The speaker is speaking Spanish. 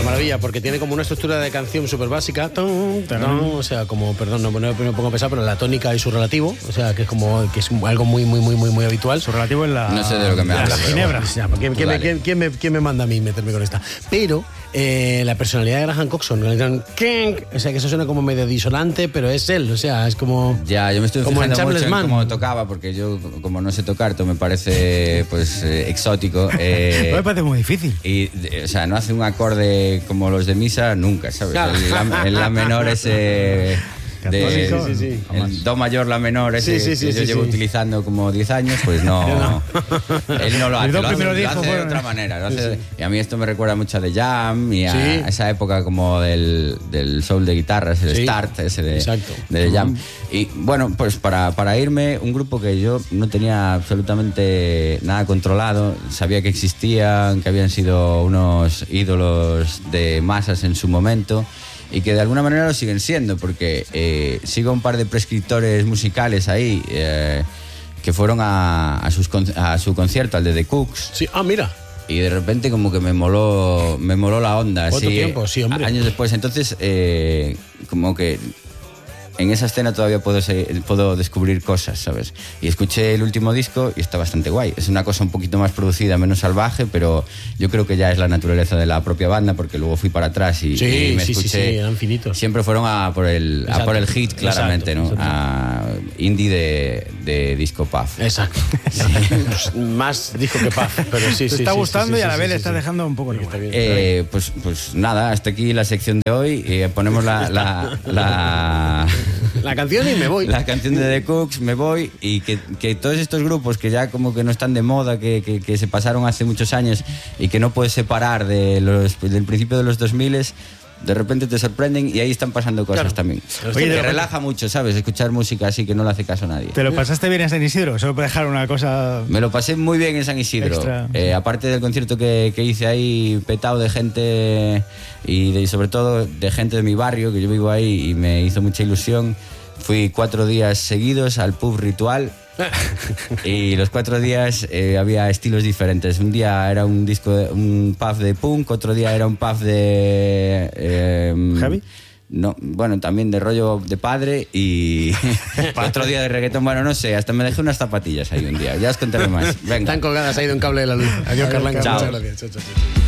maravilla, porque tiene como una estructura de canción súper básica, o sea, como, perdón, no me pongo a pensar, pero la tónica y su relativo, o sea, que es como que es algo muy habitual. Su relativo en la... No sé de lo que me hablas. La ginebra. Bueno, ¿quién me manda a mí meterme con esta? Pero la personalidad de Graham Coxon, o sea, que eso suena como medio disonante, pero es él, o sea, es como... Ya, yo me estoy como fijando en mucho en Mann. cómo tocaba, porque yo, como no sé tocar, todo me parece, pues, exótico. Me parece muy difícil. Y, o sea, no hace un acorde como los de misa nunca, ¿sabes? Claro. El la menor ese... Católico, sí. El do mayor, la menor, ese que yo llevo utilizando como 10 años, pues no. Él no lo hace, lo hace de otra manera. Lo hace, y a mí esto me recuerda mucho a The Jam y a esa época como del soul de guitarras, el start ese de The Jam. Y bueno, pues para irme, un grupo que yo no tenía absolutamente nada controlado, sabía que existían, que habían sido unos ídolos de masas en su momento, y que de alguna manera lo siguen siendo, porque sigo un par de prescriptores musicales ahí que fueron a su concierto, al de The Cooks. Sí, mira. Y de repente como que me moló la onda. ¿Cuánto así, tiempo? Sí, hombre. Años después. Entonces, como que en esa escena todavía puedo descubrir cosas, ¿sabes? Y escuché el último disco y está bastante guay. Es una cosa un poquito más producida, menos salvaje, pero yo creo que ya es la naturaleza de la propia banda, porque luego fui para atrás y me escuché. Sí, eran finitos. Siempre fueron a por el hit, claramente, ¿no? Exacto. A indie de disco puff. Exacto. Sí. Pues más disco que puff, pero sí. Te está gustando y a la vez le está dejando un poco está bien. Pues nada, hasta aquí la sección de hoy. Ponemos la canción y me voy. La canción de The Cooks, me voy. Y que todos estos grupos que ya como que no están de moda, que se pasaron hace muchos años y que no puedes separar del principio de los 2000, de repente te sorprenden y ahí están pasando cosas también. Oye, te relaja mucho, ¿sabes? Escuchar música así que no le hace caso a nadie. ¿Te lo pasaste bien en San Isidro? Solo para dejar una cosa... Me lo pasé muy bien en San Isidro. Aparte del concierto que hice ahí, petado de gente y sobre todo de gente de mi barrio, que yo vivo ahí, y me hizo mucha ilusión. Fui 4 días seguidos al pub Ritual y los 4 días había estilos diferentes. Un día era un pub de punk, otro día era un pub de... ¿Heavy? No, bueno, también de rollo de padre, y otro día de reggaetón. Bueno, no sé, hasta me dejé unas zapatillas ahí un día. Ya os contaré más. Venga. Están colgadas ahí de un cable de la luz. Adiós, Carlanca. Chao. Muchas gracias. Chao.